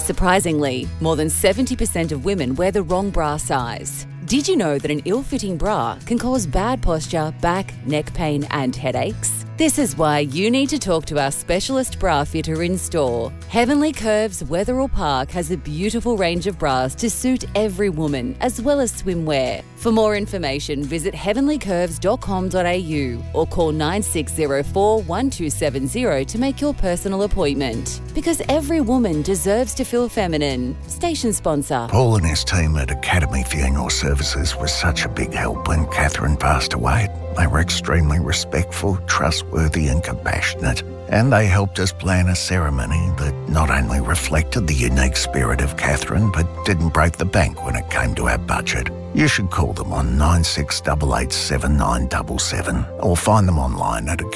Surprisingly, more than 70% of women wear the wrong bra size. Did you know that an ill-fitting bra can cause bad posture, back, neck pain and headaches? This is why you need to talk to our specialist bra fitter in store. Heavenly Curves Wetherill Park has a beautiful range of bras to suit every woman, as well as swimwear. For more information, visit heavenlycurves.com.au or call 9604 1270 to make your personal appointment. Because every woman deserves to feel feminine. Station sponsor. Paul and his team at Academy Funeral Services was such a big help when Catherine passed away. They were extremely respectful, trustworthy and compassionate, and they helped us plan a ceremony that not only reflected the unique spirit of Catherine, but didn't break the bank when it came to our budget. You should call them on 96887977 or find them online at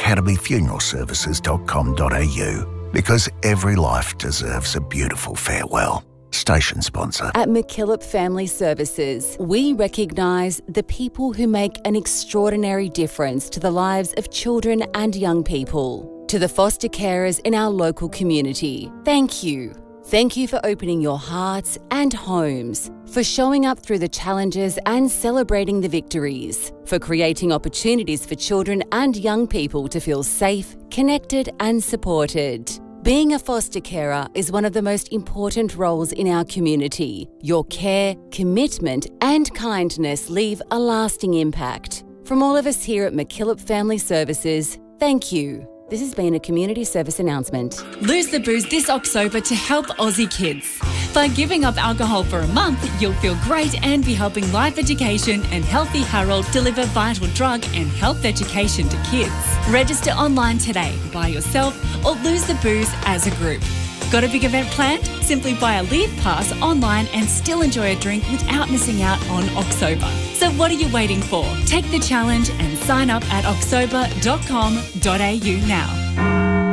academyfuneralservices.com.au, because every life deserves a beautiful farewell. Station sponsor. At McKillop Family Services, we recognise the people who make an extraordinary difference to the lives of children and young people. To the foster carers in our local community, thank you. Thank you for opening your hearts and homes, for showing up through the challenges and celebrating the victories, for creating opportunities for children and young people to feel safe, connected and supported. Being a foster carer is one of the most important roles in our community. Your care, commitment and kindness leave a lasting impact. From all of us here at McKillop Family Services, thank you. This has been a community service announcement. Lose the booze this October to help Aussie kids. By giving up alcohol for a month, you'll feel great and be helping Life Education and Healthy Harold deliver vital drug and health education to kids. Register online today by yourself or lose the booze as a group. Got a big event planned? Simply buy a leave pass online and still enjoy a drink without missing out on October. So what are you waiting for? Take the challenge and sign up at october.com.au now.